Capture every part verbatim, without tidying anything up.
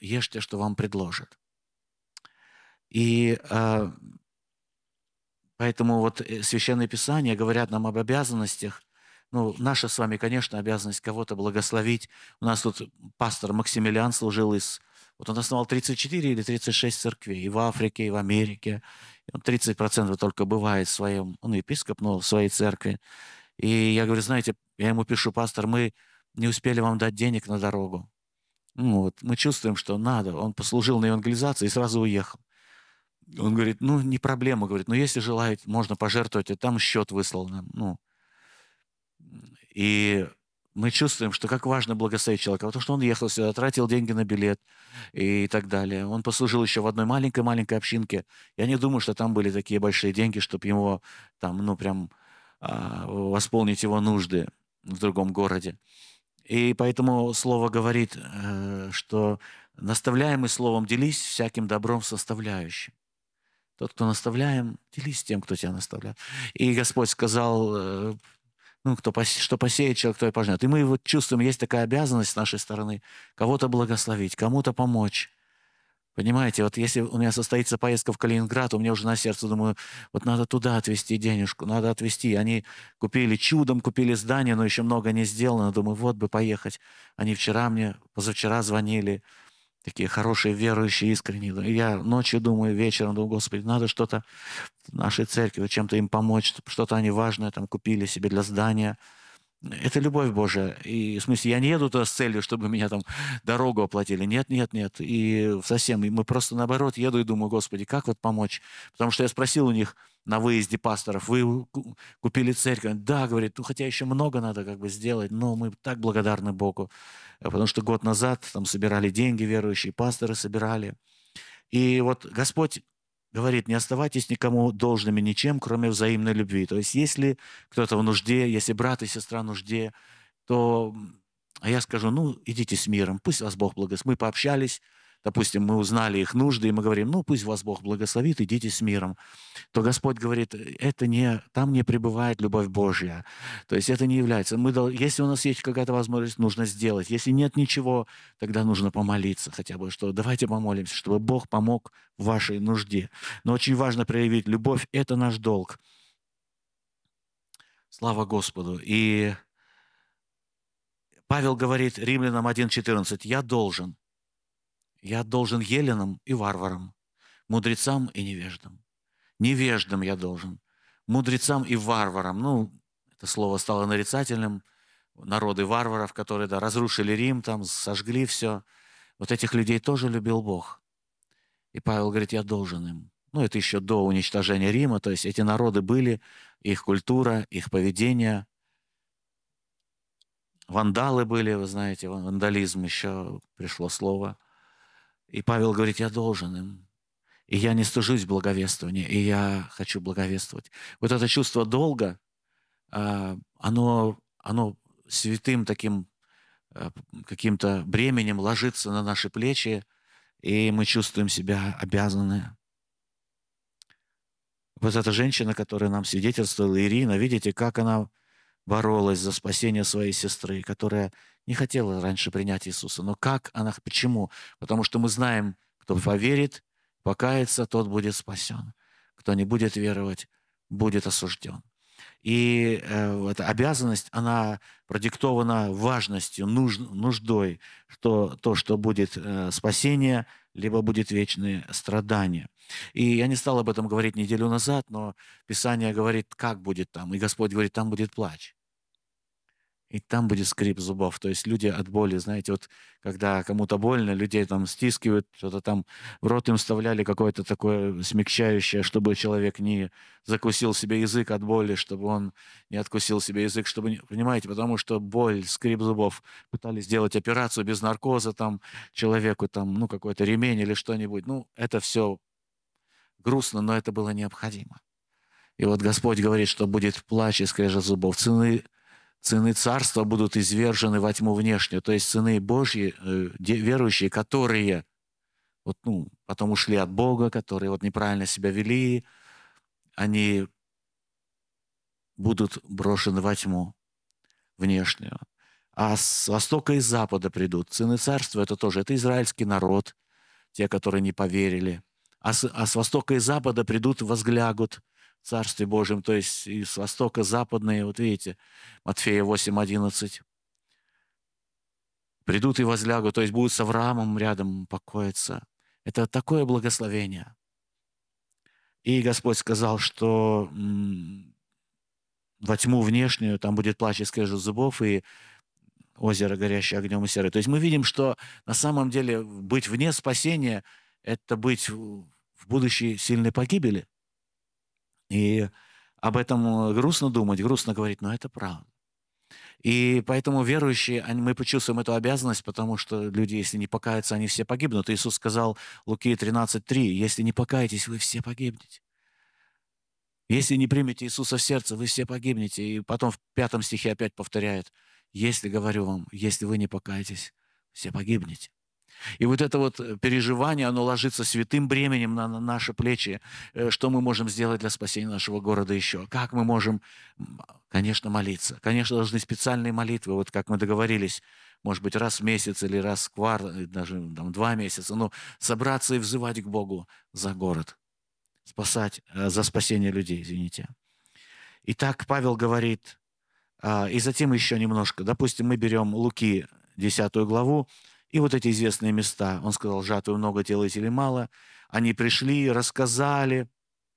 ешьте, что вам предложат. И э, поэтому вот э, Священное Писание говорят нам об обязанностях. Ну, наша с вами, конечно, обязанность кого-то благословить. У нас тут пастор Максимилиан служил из... Вот он основал тридцать четыре или тридцать шесть церквей и в Африке, и в Америке. И он тридцать процентов только бывает в своем... Он епископ, но в своей церкви. И я говорю, знаете, я ему пишу: пастор, мы не успели вам дать денег на дорогу. Ну, вот, мы чувствуем, что надо. Он послужил на евангелизации и сразу уехал. Он говорит, ну, не проблема, говорит, но если желаете, можно пожертвовать, и там счет выслал нам. Ну, и мы чувствуем, что как важно благословить человека, потому что он ехал сюда, тратил деньги на билет и так далее. Он послужил еще в одной маленькой-маленькой общинке. Я не думаю, что там были такие большие деньги, чтобы его там, ну, прям а, восполнить его нужды в другом городе. И поэтому Слово говорит, э, что наставляемый Словом делись всяким добром составляющим. Тот, кто наставляем, делись с тем, кто тебя наставляет. И Господь сказал, э, ну, кто посе, что посеет человек, то и пожнет. И мы вот чувствуем, есть такая обязанность с нашей стороны кого-то благословить, кому-то помочь. Понимаете, вот если у меня состоится поездка в Калининград, у меня уже на сердце, думаю, вот надо туда отвезти денежку, надо отвезти. Они купили чудом, купили здание, но еще много не сделано. Думаю, вот бы поехать. Они вчера мне, позавчера звонили, такие хорошие, верующие, искренние. И я ночью думаю, вечером думаю, Господи, надо что-то в нашей церкви, чем-то им помочь, что-то они важное там купили себе для здания. Это любовь Божия. И в смысле, я не еду туда с целью, чтобы меня там дорогу оплатили. Нет, нет, нет. И совсем. И мы просто наоборот еду и думаю, Господи, как вот помочь? Потому что я спросил у них на выезде пасторов, вы купили церковь? Да, говорит, ну хотя еще много надо как бы сделать, но мы так благодарны Богу. Потому что год назад там собирали деньги верующие, пасторы собирали. И вот Господь говорит, не оставайтесь никому должными ничем, кроме взаимной любви. То есть если кто-то в нужде, если брат и сестра в нужде, то а я скажу, ну, идите с миром, пусть вас Бог благословит. Мы пообщались, допустим, мы узнали их нужды, и мы говорим, ну, пусть вас Бог благословит, идите с миром. То Господь говорит, это не, там не пребывает любовь Божья. То есть это не является. Мы, если у нас есть какая-то возможность, нужно сделать. Если нет ничего, тогда нужно помолиться хотя бы, что давайте помолимся, чтобы Бог помог в вашей нужде. Но очень важно проявить любовь, это наш долг. Слава Господу. И Павел говорит Римлянам один четырнадцать, я должен, я должен еленам и варварам, мудрецам и невеждам. Невеждам я должен, мудрецам и варварам. Ну, это слово стало нарицательным. Народы варваров, которые да, разрушили Рим, там сожгли все. Вот этих людей тоже любил Бог. И Павел говорит, я должен им. Ну, это еще до уничтожения Рима. То есть эти народы были, их культура, их поведение. Вандалы были, вы знаете, вандализм еще пришло слово. И Павел говорит, я должен им. И я не стыжусь благовествования, и я хочу благовествовать. Вот это чувство долга, а, оно, оно святым таким а, каким-то бременем ложится на наши плечи, и мы чувствуем себя обязанные. Вот эта женщина, которая нам свидетельствовала, Ирина, видите, как она боролась за спасение своей сестры, которая не хотела раньше принять Иисуса. Но как она, почему? Потому что мы знаем, кто поверит, покается, тот будет спасен. Кто не будет веровать, будет осужден. И э, эта обязанность, она продиктована важностью, нуж, нуждой, что то, что будет э, спасение, либо будет вечное страдание. И я не стал об этом говорить неделю назад, но Писание говорит, как будет там. И Господь говорит, там будет плач. И там будет скрип зубов. То есть люди от боли, знаете, вот когда кому-то больно, людей там стискивают, что-то там в рот им вставляли какое-то такое смягчающее, чтобы человек не закусил себе язык от боли, чтобы он не откусил себе язык, чтобы, понимаете, потому что боль, скрип зубов, пытались сделать операцию без наркоза там человеку, там, ну, какой-то ремень или что-нибудь. Ну, это все грустно, но это было необходимо. И вот Господь говорит, что будет плач и скрежет зубов. Цены Сыны царства будут извержены во тьму внешнюю, то есть сыны Божьи, э, верующие, которые вот, ну, потом ушли от Бога, которые вот неправильно себя вели, они будут брошены во тьму внешнюю. А с востока и с запада придут. Сыны царства — это тоже, это израильский народ, те, которые не поверили. А с, а с востока и запада придут и возглягут в Царстве Божьем, то есть и с востока западные, вот видите, Матфея восемь одиннадцать. Придут и возлягут, то есть будут с Авраамом рядом покоиться. Это такое благословение. И Господь сказал, что м, во тьму внешнюю там будет плач и скрежет зубов, и озеро, горящее огнем и серой. То есть мы видим, что на самом деле быть вне спасения — это быть в в будущей сильной погибели. И об этом грустно думать, грустно говорить, но это правда. И поэтому верующие, они, мы почувствуем эту обязанность, потому что люди, если не покаются, они все погибнут. Иисус сказал, Луки тринадцать три, если не покаетесь, вы все погибнете. Если не примете Иисуса в сердце, вы все погибнете. И потом в пятом стихе опять повторяет, если, говорю вам, если вы не покаетесь, все погибнете. И вот это вот переживание, оно ложится святым бременем на на наши плечи. Э, Что мы можем сделать для спасения нашего города еще? Как мы можем, м, конечно, молиться? Конечно, должны специальные молитвы, вот как мы договорились, может быть, раз в месяц или раз в квар, э, даже там, два месяца, но собраться и взывать к Богу за город, спасать, э, за спасение людей, извините. Итак, Павел говорит, а, и затем еще немножко. Допустим, мы берем Луки, десятую главу, и вот эти известные места. Он сказал, жатвы много, делаете ли мало. Они пришли, рассказали.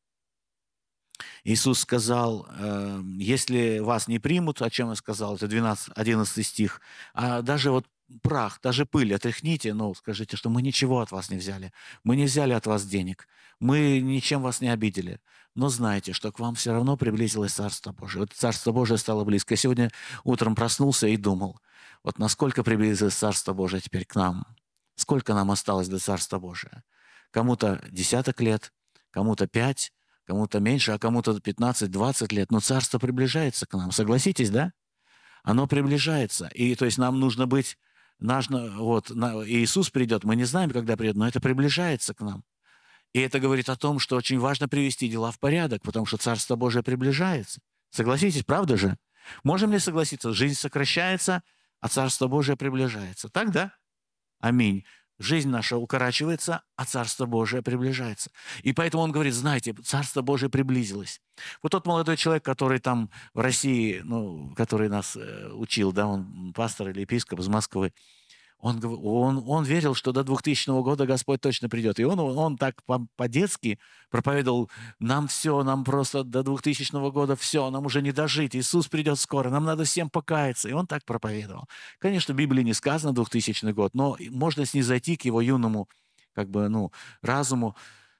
Иисус сказал, э, если вас не примут, о чем я сказал, это двенадцатый, одиннадцатый стих, а даже вот прах, даже пыль отряхните, ну, скажите, что мы ничего от вас не взяли. Мы не взяли от вас денег. Мы ничем вас не обидели. Но знайте, что к вам все равно приблизилось Царство Божие. Вот Царство Божие стало близко. Я сегодня утром проснулся и думал, вот насколько приблизилось Царство Божие теперь к нам. Сколько нам осталось до Царства Божия? Кому-то десяток лет, кому-то пять, кому-то меньше, а кому-то пятнадцать-двадцать лет. Но Царство приближается к нам. Согласитесь, да? Оно приближается. И то есть нам нужно быть, нужно, вот, на, Иисус придет, мы не знаем, когда придет, но это приближается к нам. И это говорит о том, что очень важно привести дела в порядок, потому что Царство Божие приближается. Согласитесь, правда же? Можем ли согласиться? Жизнь сокращается, а Царство Божие приближается. Так, да? Аминь. Жизнь наша укорачивается, а Царство Божие приближается. И поэтому он говорит, знаете, Царство Божие приблизилось. Вот тот молодой человек, который там в России, ну, который нас э, учил, да, он пастор или епископ из Москвы, он, гов- он, он верил, что до двухтысячного года Господь точно придет. И он, он так по- по-детски проповедовал, нам все, нам просто до двухтысячного года все, нам уже не дожить, Иисус придет скоро, нам надо всем покаяться. И он так проповедовал. Конечно, в Библии не сказано двухтысячный год, но можно снизойти к его юному как бы, ну, разуму.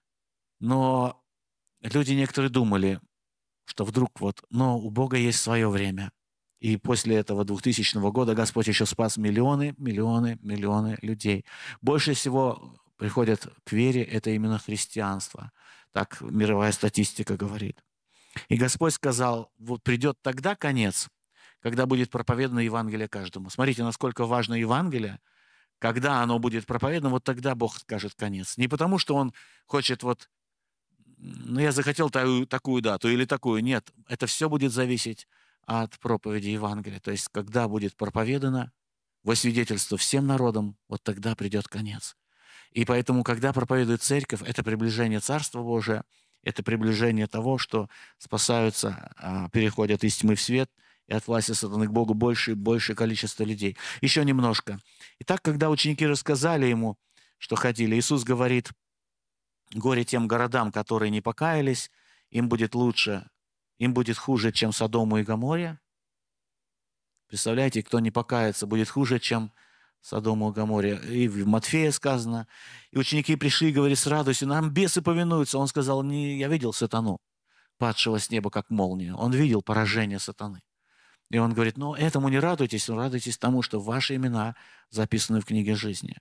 Но люди некоторые думали, что вдруг вот, но у Бога есть свое время. И после этого двухтысячного года Господь еще спас миллионы, миллионы, миллионы людей. Больше всего приходят к вере, это именно христианство. Так мировая статистика говорит. И Господь сказал, вот придет тогда конец, когда будет проповедано Евангелие каждому. Смотрите, насколько важно Евангелие. Когда оно будет проповедано, вот тогда Бог скажет конец. Не потому, что Он хочет вот ну, я захотел та- такую дату или такую. Нет, это все будет зависеть от проповеди Евангелия. То есть, когда будет проповедано во свидетельство всем народам, вот тогда придет конец. И поэтому, когда проповедует церковь, это приближение Царства Божия, это приближение того, что спасаются, а, переходят из тьмы в свет, и от власти сатаны к Богу больше и большее количество людей. Еще немножко. Итак, когда ученики рассказали ему, что ходили, Иисус говорит, горе тем городам, которые не покаялись, им будет лучше, им будет хуже, чем Содому и Гоморре. Представляете, кто не покается, будет хуже, чем Содому и Гоморре. И в Матфея сказано. И ученики пришли и говорили с радостью, нам бесы повинуются. Он сказал, не, я видел сатану, падшего с неба, как молнию. Он видел поражение сатаны. И он говорит, ну, этому не радуйтесь, но радуйтесь тому, что ваши имена записаны в книге жизни.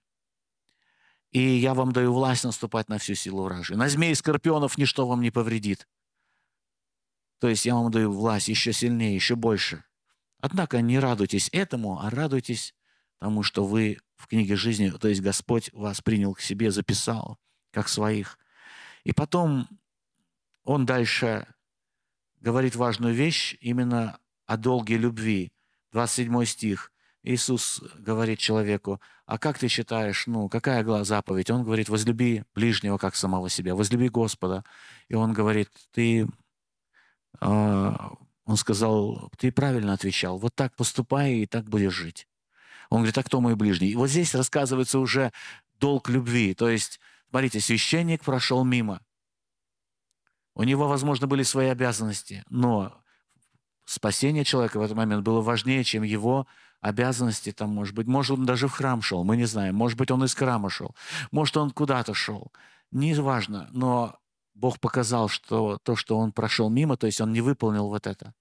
И я вам даю власть наступать на всю силу вражью. На змей и скорпионов ничто вам не повредит. То есть я вам даю власть еще сильнее, еще больше. Однако не радуйтесь этому, а радуйтесь тому, что вы в книге жизни, то есть Господь вас принял к себе, записал, как своих. И потом он дальше говорит важную вещь именно о долге любви. двадцать седьмой стих. Иисус говорит человеку: а как ты считаешь, ну, какая гла- заповедь? Он говорит: возлюби ближнего, как самого себя, возлюби Господа. И он говорит: ты, а, он сказал, ты правильно отвечал, вот так поступай, и так будешь жить. Он говорит: а кто мой ближний? И вот здесь рассказывается уже долг любви. То есть, смотрите, священник прошел мимо. У него, возможно, были свои обязанности, но спасение человека в этот момент было важнее, чем его обязанности. Там, может быть, может, он даже в храм шел, мы не знаем. Может быть, он из храма шел. Может, он куда-то шел. Не важно, но Бог показал, что то, что он прошел мимо, то есть он не выполнил вот это.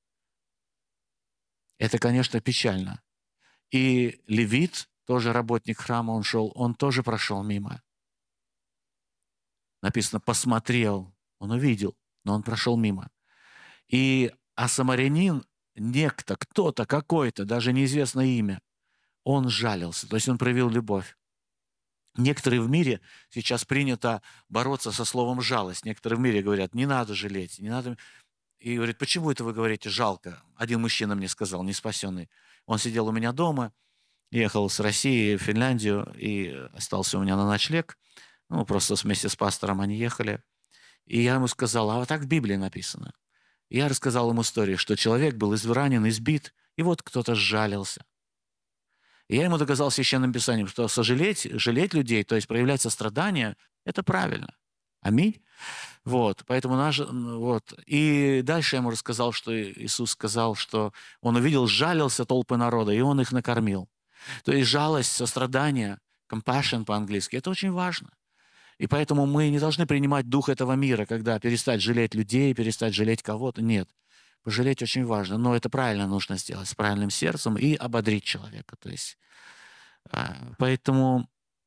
Это, конечно, печально. И левит, тоже работник храма, он шел, он тоже прошел мимо. Написано, посмотрел, он увидел, но он прошел мимо. И, а самарянин, некто, кто-то, какой-то, даже неизвестное имя, он жалился, то есть он проявил любовь. Некоторые в мире сейчас принято бороться со словом «жалость». Некоторые в мире говорят: не надо жалеть, не надо. И говорит: почему это вы говорите «жалко»? Один мужчина мне сказал, не спасенный. Он сидел у меня дома, ехал с России в Финляндию и остался у меня на ночлег. Ну, просто вместе с пастором они ехали. И я ему сказал: а вот так в Библии написано. И я рассказал ему историю, что человек был изранен, избит, и вот кто-то сжалился. И я ему доказал Священным Писанием, что сожалеть, жалеть людей, то есть проявлять сострадание, это правильно. Аминь. Вот, поэтому наш, вот. И дальше я ему рассказал, что Иисус сказал, что он увидел, сжалился толпы народа, и он их накормил. То есть жалость, сострадание, compassion по-английски, это очень важно. И поэтому мы не должны принимать дух этого мира, когда перестать жалеть людей, перестать жалеть кого-то. Нет. Пожалеть очень важно, но это правильно нужно сделать, с правильным сердцем и ободрить человека. То есть, а, поэтому,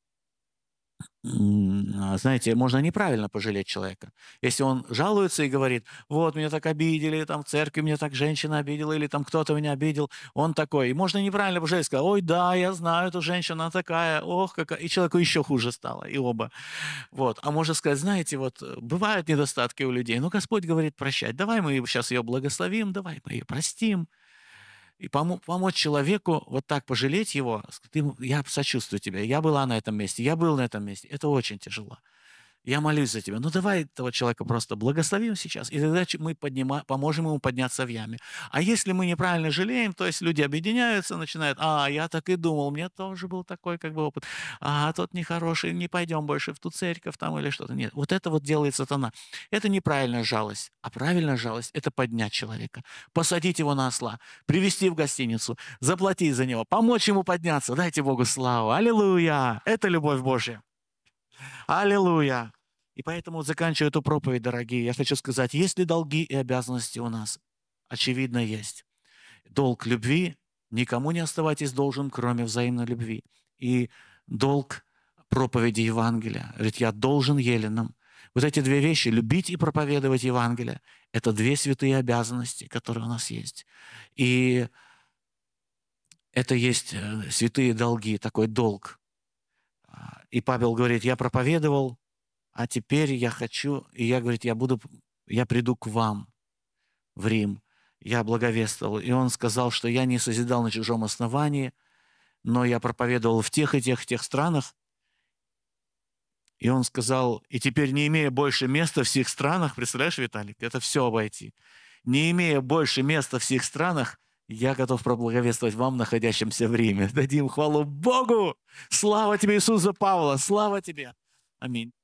м, а, знаете, можно неправильно пожалеть человека. Если он жалуется и говорит: вот, меня так обидели, там в церкви меня так женщина обидела, или там кто-то меня обидел, он такой. И можно неправильно пожалеть, сказать: ой, да, я знаю, эту женщину, она такая, ох, какая. И человеку еще хуже стало, и оба. Вот. А можно сказать: знаете, вот э, бывают недостатки у людей, но Господь говорит прощать. Давай мы сейчас ее благословим, давай мы ее простим. И помо- помочь человеку вот так пожалеть его, сказать: «Ты- я сочувствую тебе, я была на этом месте, я был на этом месте». Это очень тяжело. Я молюсь за тебя. Ну, давай этого человека просто благословим сейчас, и тогда ч- мы поднима- поможем ему подняться в яме. А если мы неправильно жалеем, то есть люди объединяются, начинают: а, я так и думал, мне тоже был такой как бы опыт. А, тот нехороший, не пойдем больше в ту церковь там или что-то. Нет, вот это вот делает сатана. Это неправильная жалость. А правильная жалость — это поднять человека, посадить его на осла, привести в гостиницу, заплатить за него, помочь ему подняться. Дайте Богу славу. Аллилуйя! Это любовь Божья. Аллилуйя! И поэтому, заканчивая эту проповедь, дорогие, я хочу сказать, есть ли долги и обязанности у нас? Очевидно, есть. Долг любви — никому не оставайтесь должен, кроме взаимной любви. И долг проповеди Евангелия. Говорит, я должен еленам. Вот эти две вещи, любить и проповедовать Евангелие, это две святые обязанности, которые у нас есть. И это есть э, святые долги, такой долг. А, И Павел говорит: я проповедовал, а теперь я хочу, и я, говорит, я буду, я приду к вам в Рим. Я благовествовал. И он сказал, что я не созидал на чужом основании, но я проповедовал в тех и тех, и тех странах. И он сказал: и теперь, не имея больше места в всех странах, представляешь, Виталик, это все обойти. Не имея больше места в всех странах, я готов проблаговествовать вам, находящимся в Риме. Дадим хвалу Богу! Слава тебе, Иисус, за Павла! Слава тебе! Аминь.